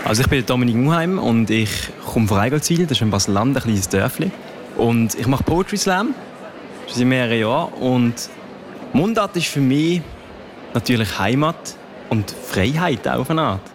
Also ich bin Dominik Muheim und ich komme von Eigolzwil, das ist in Basel-Land, ein kleines Dörfli. Und ich mache Poetry Slam, schon seit mehreren Jahren. Und Mundart ist für mich natürlich Heimat und Freiheit auch auf eine Art.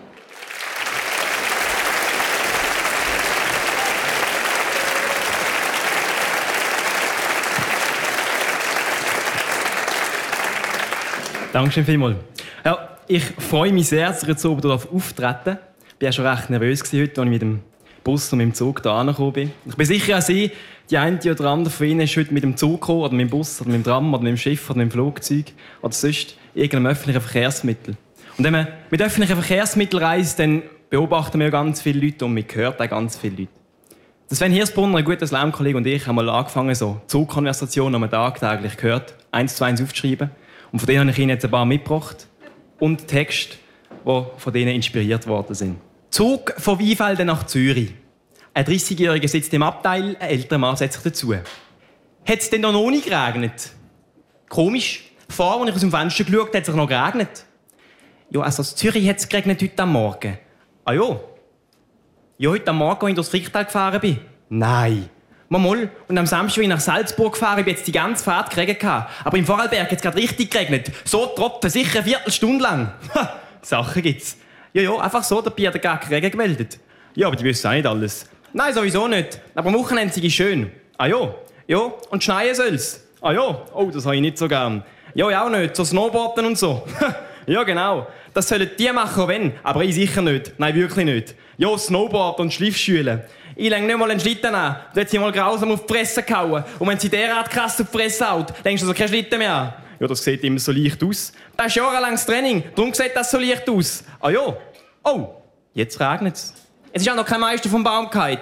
Dankeschön vielmals. Ja, ich freue mich sehr, dass ich jetzt oben auftreten darf. Ich war ja schon recht nervös heute, als ich mit dem Bus und mit dem Zug hier angekommen bin. Ich bin sicher, dass Sie, die eine oder andere von Ihnen, ist heute mit dem Zug gekommen, oder mit dem Bus, oder mit dem Tram, oder mit dem Schiff, oder mit dem Flugzeug, oder sonst irgendeinem öffentlichen Verkehrsmittel. Und wenn man mit öffentlichen Verkehrsmitteln reist, dann beobachten wir ja ganz viele Leute und man hört auch ganz viele Leute. Der Sven Hirsbrunner, ein guter Slam-Kollege, und ich haben mal angefangen, so Zugkonversationen am Tag täglich gehört, 1 zu 1 aufzuschreiben. Und von denen habe ich Ihnen jetzt ein paar mitgebracht. Und Texte, die von denen inspiriert worden sind. Zug von Weinfelden nach Zürich. Ein 30-Jähriger sitzt im Abteil, ein älterer Mann setzt sich dazu. Hat es denn noch nie geregnet? Komisch. Vorher, als ich aus dem Fenster geschaut habe, hat es noch geregnet. Ja, also in Zürich hat es geregnet heute am Morgen. Ah ja? Ja, heute am Morgen, als ich durchs Fricktal gefahren bin? Nein. Mal. Und am Samstag, als ich nach Salzburg gefahren bin, jetzt die ganze Fahrt geregnet. Aber im Vorarlberg hat es gerade richtig geregnet. So Tropfen, sicher eine Viertelstunde lang. Ha, Sachen gibt's. Ja, einfach so, der Bier hat gar keinen Regen gemeldet. Ja, aber die wissen auch nicht alles. Nein, sowieso nicht. Aber am Wochenende ist schön. Ah ja? Ja, und schneien soll's. Ah ja? Oh, das habe ich nicht so gern. Ja, ich auch nicht. So Snowboarden und so. Ja, genau. Das sollen die machen, wenn. Aber ich sicher nicht. Nein, wirklich nicht. Ja, Snowboard und Schliffschüle. Ich lege nicht mal einen Schlitten an. Du hättest sie mal grausam auf die Fresse gehauen. Und wenn sie derart krass auf die Fresse haut, denkst du also keinen Schlitten mehr an. Ja, das sieht immer so leicht aus. Das ist jahrelanges Training. Darum sieht das so leicht aus. Ah ja. Oh, jetzt regnet es. Es ist auch noch kein Meister vom Baum gefallen.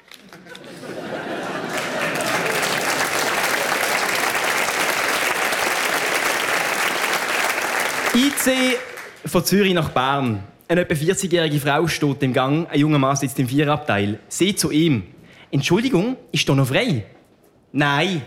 IC von Zürich nach Bern. Eine etwa 40-jährige Frau steht im Gang, ein junger Mann sitzt im Viererabteil. Sie zu ihm. Entschuldigung, ist da noch frei? Nein.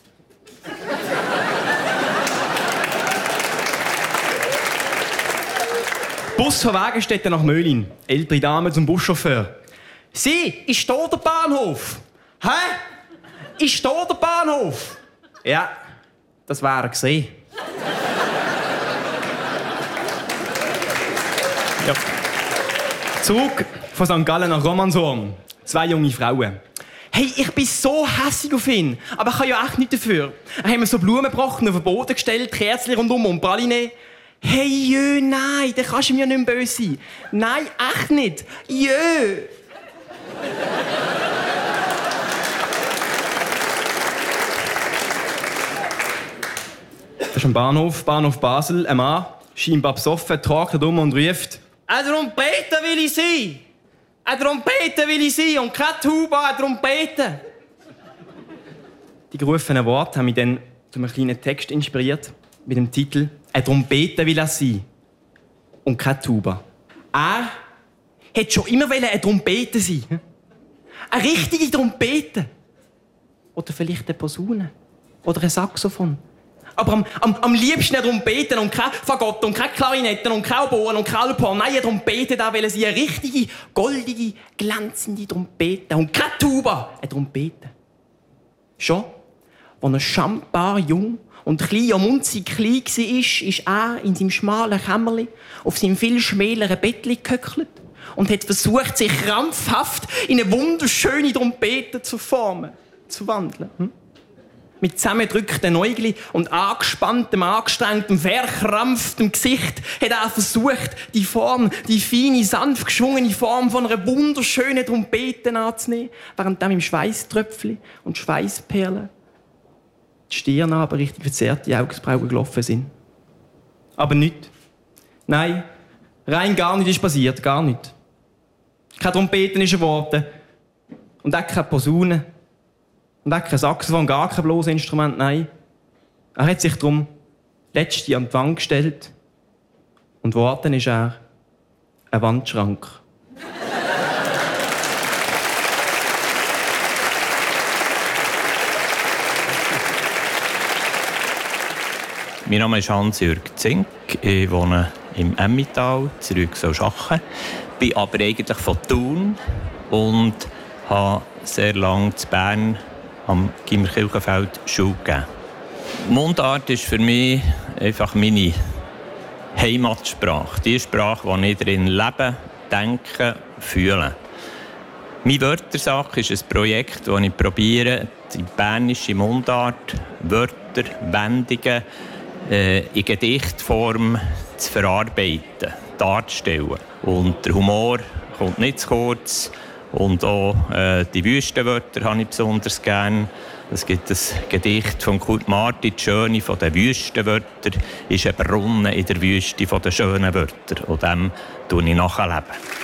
Bus von Wagenstetten nach Möhlin. Ältere Dame zum Buschauffeur. Sie, ist da der Bahnhof? Hä? Ist da der Bahnhof? Ja, das wäre gesehen. Ja. Zug von St. Gallen nach Romanshorn. 2 junge Frauen. Hey, ich bin so hässig auf ihn. Aber ich kann ja echt nichts dafür. Er hat mir so Blumen gebrochen, auf den Boden gestellt, Kerzen rundum und Praline. Hey, jö, nein, da kannst du mir nicht mehr böse sein. Nein, echt nicht. Jö. Das ist am Bahnhof Basel. Ein Mann, scheinbar besoffen, tragt um und ruft: «Eine Trompete will ich sein! Eine Trompete will ich sein! Und keine Tuba, eine Trompete!» Die gerufenen Worte haben mich dann zu einem kleinen Text inspiriert, mit dem Titel «Eine Trompete will er sein. Und keine Tuba.» Er hätte schon immer eine Trompete sein. Eine richtige Trompete. Oder vielleicht eine Posaune. Oder ein Saxophon. Aber am liebsten eine Trompete und keine Fagott und keine Klarinetten und keine Oboen und keine Alphorn. Nein, eine Trompete, da will sie eine richtige, goldige, glänzende Trompete. Und keine Tuba, eine Trompete. Schon, als er schambar jung und klein und munzig klein war, ist er in seinem schmalen Kämmerli auf seinem viel schmäleren Bettli gehöckelt und hat versucht, sich krampfhaft in eine wunderschöne Trompete zu formen, zu wandeln. Mit zusammengedrückten Äugli und angespanntem, angestrengtem, verkrampftem Gesicht hat er versucht, die Form, die feine, sanft geschwungene Form von einer wunderschönen Trompete anzunehmen, während dann im Schweißtröpfchen und Schweißperlen die Stirn aber richtig verzerrt, die Augenbrauen gelaufen sind. Aber nichts. Nein, rein gar nichts ist passiert, gar nichts. Keine Trompeten ist geworden. Und auch keine Posaune. Und auch kein Saxophon, gar kein bloßes Instrument, nein. Er hat sich darum letzte an die Wand gestellt. Und geworden ist er ein Wandschrank. Mein Name ist Hans-Jürg Zink. Ich wohne im Emmental, zurück arbeiten. Bin aber eigentlich von Thun und habe sehr lange in Bern am Gymnasium Schule gegeben. Mundart ist für mich einfach meine Heimatsprache. Die Sprache, in der ich drin lebe, denke, fühle. Mein Wörtersack ist ein Projekt, das ich probiere, die bernische Mundart, Wörter, Wendungen in Gedichtform zu verarbeiten, darzustellen. Und der Humor kommt nicht zu kurz. Und auch die Wüstenwörter habe ich besonders gerne. Es gibt ein Gedicht von Kurt Marti, die Schöne von den Wüstenwörtern, ist ein Brunnen in der Wüste von den schönen Wörtern. Und dem lebe ich nachleben.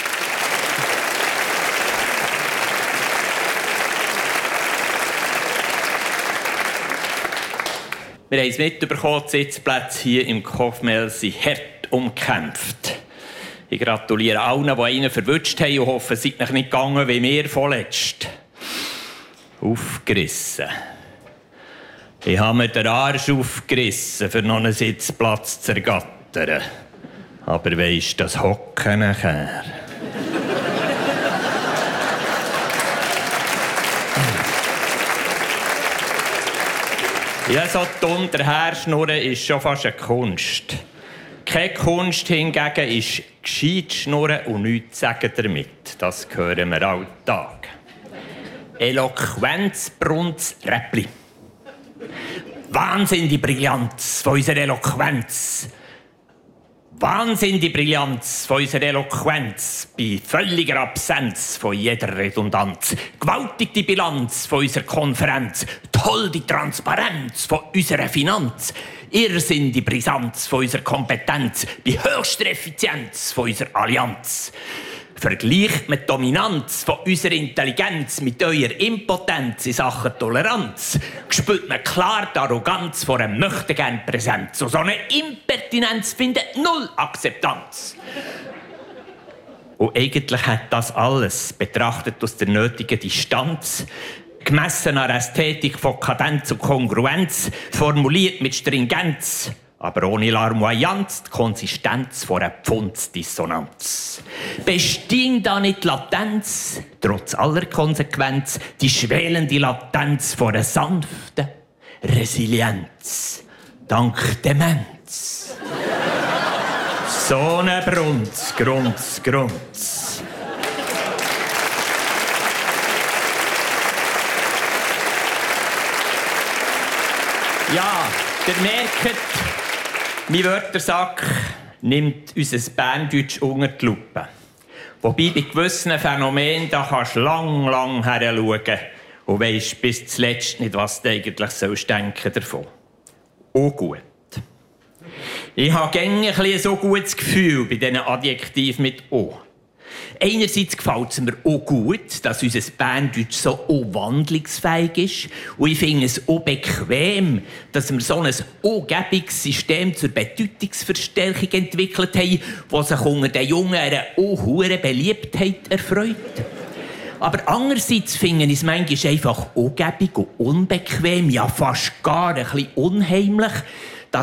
Wir haben es mitbekommen, die Sitzplätze hier im Kofmel sind hart umkämpft. Ich gratuliere allen, die einen verwünscht haben und hoffe, es sei nicht gegangen wie mir vorletzt. Aufgerissen. Ich habe mir den Arsch aufgerissen, für noch einen Sitzplatz zu ergattern. Aber weisst, das Hocken nachher. Ja, so dumm daherschnurren ist schon fast eine Kunst. Keine Kunst hingegen ist gescheit schnurren und nichts sagen damit. Das hören wir alltag. Eloquenz, Brunz, Räppli. Wahnsinn die Brillanz von unserer Eloquenz. Wahnsinn die Brillanz von unserer Eloquenz bei völliger Absenz von jeder Redundanz. Gewaltig die Bilanz von unserer Konferenz. Toll die Transparenz von unserer Finanz. Irrsinn die Brisanz von unserer Kompetenz. Bei höchster Effizienz von unserer Allianz. Vergleicht mit Dominanz von unserer Intelligenz mit eurer Impotenz in Sachen Toleranz, spürt man klar die Arroganz vor einem Möchtegern-Präsenz. Und so eine Impertinenz findet null Akzeptanz. Und eigentlich hat das alles, betrachtet aus der nötigen Distanz, gemessen an Ästhetik von Kadenz und Kongruenz, formuliert mit Stringenz, aber ohne Larmoyanz, die Konsistenz von einer Pfundsdissonanz. Bestehen da nicht Latenz, trotz aller Konsequenz, die schwelende Latenz von einer sanften Resilienz, dank Demenz. So eine Brunz, Grunz, Grunz. Ja, ihr merkt, mein Wörtersack nimmt unser Berndeutsch unter die Lupe. Wobei bei gewissen Phänomenen da kannst du lang her schauen und weisst bis zuletzt nicht, was du eigentlich denken davon. Auch gut. Ich habe gängig ein so gutes Gefühl bei diesen Adjektiven mit «o». Einerseits gefällt es mir auch gut, dass unser Berndeutsch so wandlungsfähig ist. Und ich finde es auch bequem, dass wir so ein angebiges System zur Bedeutungsverstärkung entwickelt haben, das sich unter den Jungen eine hohe Beliebtheit erfreut. Aber andererseits finde ich es manchmal einfach angebig und unbequem, ja fast gar ein bisschen unheimlich,